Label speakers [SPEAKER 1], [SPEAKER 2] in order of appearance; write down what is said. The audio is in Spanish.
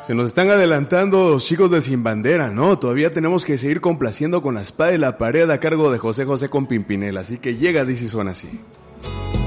[SPEAKER 1] Se nos están adelantando los chicos de Sin Bandera, ¿no? Todavía tenemos que seguir complaciendo con la espada y la pared a cargo de José José con Pimpinela. Así que llega, dice y suena así.